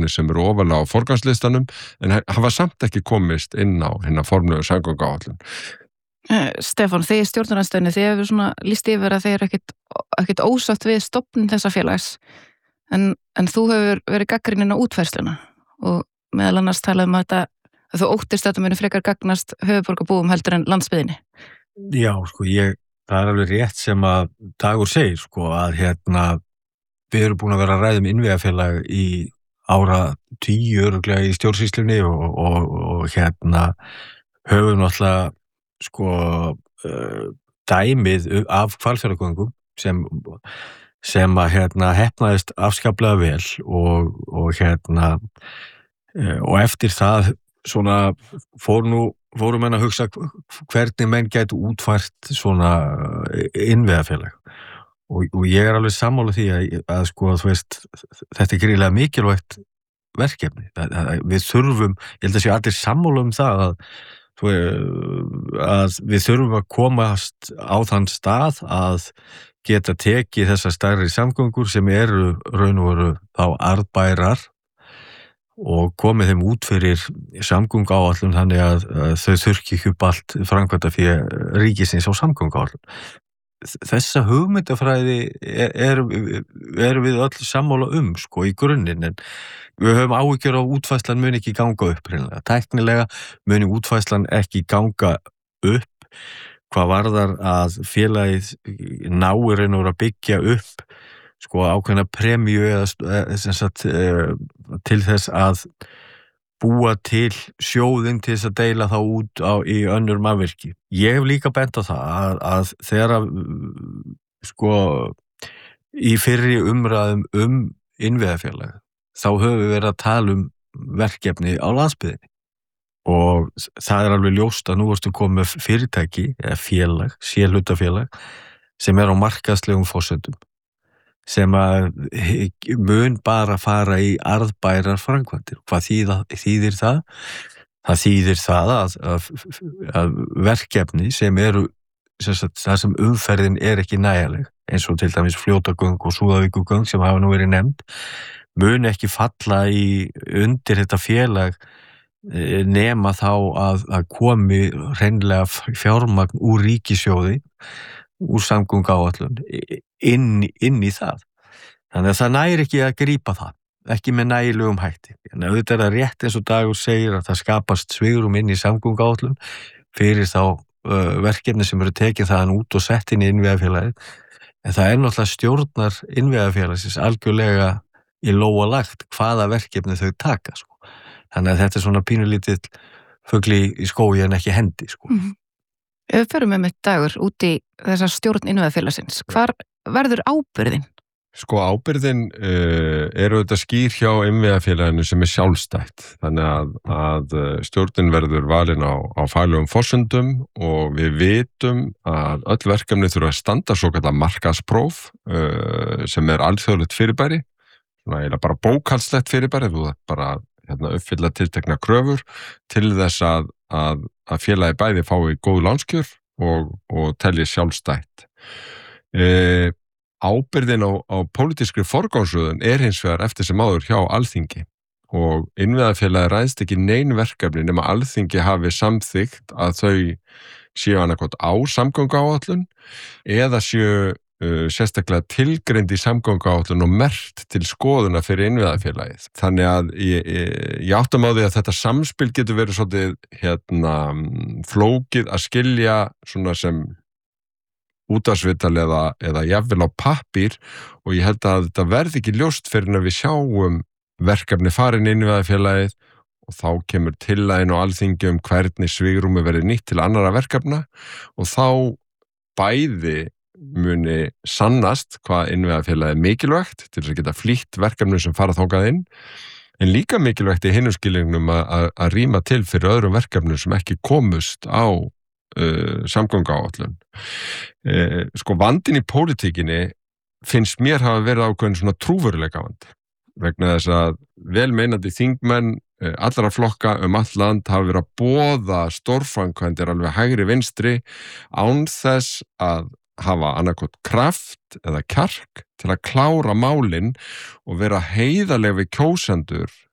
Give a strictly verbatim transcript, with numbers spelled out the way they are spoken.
verkefni sem eru ofarlega á forgangslistanum en hafa samt ekki komist inn á hérna formlegu samgönguáætlun. Stefán, þið í stjórnarandstöðunni, þið hefur svona lýst yfir að þið eru ekkit, ekkit ósátt við stofnun þessa félags en, en þú hefur verið gagnrýnin á útfærsluna og meðal annars talað um að þetta að þú óttist að þetta muni frekar gagnast höfuðborgarbúum heldur en landsbyggðinni. Já, sko, ég, það er alveg rétt sem að Dagur segir, sko, að hérna, við erum búin að vera að ræða um innvegafélag í ára tíu örugglega í stjórnsýslunni og, og, og hérna höfum náttúrulega, sko, uh, dæmið af Hvalfjarðargöngum sem, sem að hérna heppnaðist afskaplega vel og, og hérna, uh, og eftir það svona fór nú, fórum menn að hugsa hvernig menn gætu útfært svona innvegafélag og, og ég er alveg sammála því að, að sko að þú veist þetta er gríðlega mikilvægt verkefni að, að við þurfum, ég held að sé allir sammála um það að, að við þurfum að komast á þann stað að geta tekið þessar stærri samgöngur sem eru raun og veru þá arðbærar og komið þeim út fyrir samgönguáætlun þannig að, að þau þurfi ekki upp allt framkvæmdafé ríkisins á samgönguáætlun. Þessa hugmyndafræði er, er, er við öll sammála um sko í grunninn en við höfum áhyggjur af útfærslan muni ekki ganga upp hreinlega. Tæknilega muni útfærslan ekki ganga upp hvað varðar að félagið nái raun og veru að byggja upp sko ákveðna premju eða sem sagt til þess að búa til sjóðinn til þess að deila þá út á, í önnur mannvirki. Ég hef líka bent á það að, að þegar að, sko í fyrri umræðum um innvegafélag þá höfum við verið að tala um verkefni á landsbyggðinni og það er alveg ljóst að nú ertu komið fyrirtæki eða félag, sérhlutafélag sem er á markaðslegum forsendum sem að mun bara fara í arðbærar framkvæmdir. Hvað þýða, þýðir það? Það þýðir það að, að, að verkefni sem eru, sem sagt, það sem umferðin er ekki nægjanleg, eins og til dæmis Fljótagöng og Súðavíkurgöng sem hafa nú verið nefnd, mun ekki falla í undir þetta félag nema þá að, að komi hreinlega fjármagn úr ríkissjóði úr samgönguáætlun inn, inn í það. Þannig að það næri ekki að grípa það, ekki með nægilegum hætti. En auðvitað er það rétt eins og Dagur segir að það skapast svigrúm inn í samgönguáætlun fyrir þá uh, verkefni sem eru tekið þaðan út og sett inn í innvegafélagið. En það er náttúrulega stjórnar innvegafélagsins algjörlega í lóa lagt hvaða verkefni þau taka. Sko. Þannig að þetta er svona pínulítill fugl í skógi en ekki hendi. Sko. Mm-hmm. Ef við förum með mitt Dagur út í þessa stjórn innvegafélagsins, hvar verður ábyrgðin? Sko ábyrgðin uh, eru þetta skýr hjá innvegafélaginu sem er sjálfstætt. Þannig að, að stjórnin verður valin á, á faglegum forsendum og við vitum að öll verkefni þurfa að standa svo kallar markaðspróf uh, sem er alþjóðlegt fyrirbæri. Svona eiginlega bara bókhaldslegt fyrirbæri, þú þarf bara hérna, uppfylla tiltekna kröfur til þess að, að, að félagi bæði fái góð lánskjör og, og telji sjálfstætt. E, ábyrgðin á, á pólitískri forgangsröðun er hins vegar eftir sem áður hjá Alþingi og innviðafélagi ræðst ekki nein verkefni nema Alþingi hafi samþykkt að þau séu annarkot á samgönguáætlun eða séu Uh, sérstaklega tilgreind í samgönguáætlun og merkt til skoðuna fyrir innviðafélagið. Þannig að ég, ég, ég áttum á því að þetta samspil getur verið svolítið hérna, flókið að skilja svona sem útvarpsviðtal eða, eða jafnvel á pappír og ég held að þetta verði ekki ljóst fyrir að við sjáum verkefni farin inn í innviðafélagið og þá kemur tillaginn og Alþingi um hvernig svigrúmi verði nýtt til annarra verkefna og þá bæði muni sannast hvað innvegafélagið er mikilvægt til þess að geta flýtt verkefnum sem fara þangað inn en líka mikilvægt í hinum skilningnum að, að rýma til fyrir öðrum verkefnum sem ekki komust á uh, samgönguáætlun. Uh, sko vandinn í pólitíkinni finnst mér hafa verið ákveðin svona trúveruleika vandi vegna þess að velmeinandi þingmenn uh, allra flokka um allt land hafa verið að boða stórframkvæmdir alveg hægri vinstri án þess að hafa annarkot kraft eða kjark til að klára málin og vera heiðarleg við kjósendur